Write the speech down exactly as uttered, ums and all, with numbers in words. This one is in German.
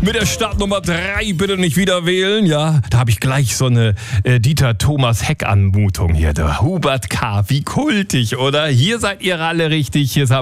mit der Startnummer drei bitte nicht wieder wählen. Ja, da habe ich gleich so eine äh, Dieter-Thomas-Heck-Anmutung hier. Der Hubert K. Wie kultig, oder? Hier seid ihr alle richtig. Hier ist